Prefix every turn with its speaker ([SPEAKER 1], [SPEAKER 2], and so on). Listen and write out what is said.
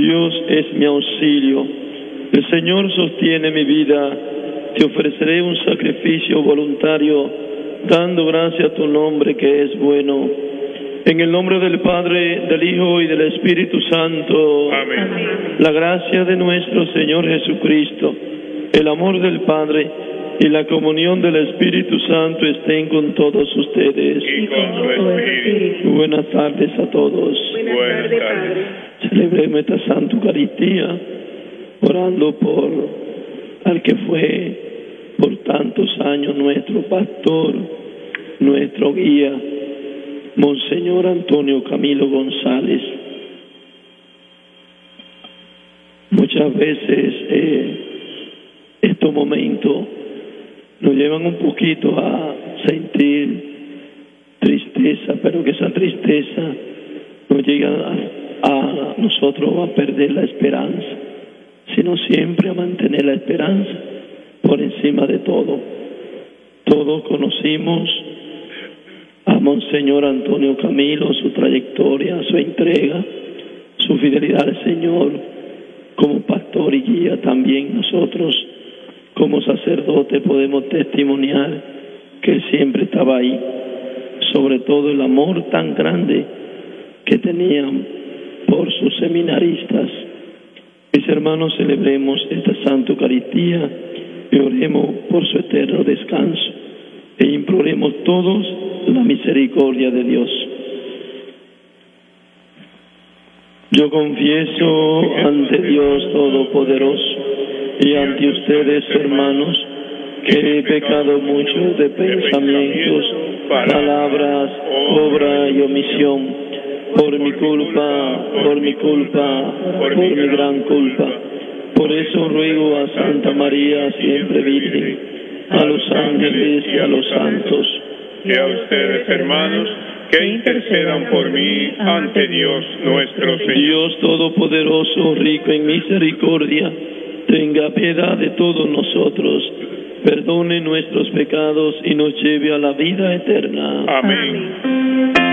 [SPEAKER 1] Dios es mi auxilio. El Señor sostiene mi vida. Te ofreceré un sacrificio voluntario, dando gracia a tu nombre que es bueno. En el nombre del Padre, del Hijo y del Espíritu Santo.
[SPEAKER 2] Amén.
[SPEAKER 1] La gracia de nuestro Señor Jesucristo, el amor del Padre y la comunión del Espíritu Santo estén con todos ustedes.
[SPEAKER 2] Y con tu espíritu.
[SPEAKER 1] Buenas tardes a todos.
[SPEAKER 2] Buenas tardes.
[SPEAKER 1] Celebremos esta Santa Eucaristía orando por al que fue por tantos años nuestro pastor, nuestro guía, Monseñor Antonio Camilo González. Muchas veces estos momentos nos llevan un poquito a sentir tristeza, pero que esa tristeza no llega a nosotros a perder la esperanza, sino siempre a mantener la esperanza por encima de todo. Todos conocimos a Monseñor Antonio Camilo, su trayectoria, su entrega, su fidelidad al Señor como pastor y guía. También nosotros como sacerdote podemos testimoniar que Él siempre estaba ahí, sobre todo el amor tan grande que tenían por sus seminaristas. Mis hermanos, celebremos esta Santa Eucaristía y oremos por su eterno descanso e imploremos todos la misericordia de Dios. Yo confieso ante Dios Todopoderoso y ante ustedes, hermanos, que he pecado mucho de pensamientos, palabras, obra y omisión, por mi culpa, por mi gran culpa. Por eso ruego a Santa María, siempre Virgen, a los ángeles y a los santos,
[SPEAKER 2] Y a ustedes, hermanos, que intercedan por mí ante Dios nuestro Señor.
[SPEAKER 1] Dios Todopoderoso, rico en misericordia, tenga piedad de todos nosotros, perdone nuestros pecados y nos lleve a la vida eterna.
[SPEAKER 2] Amén.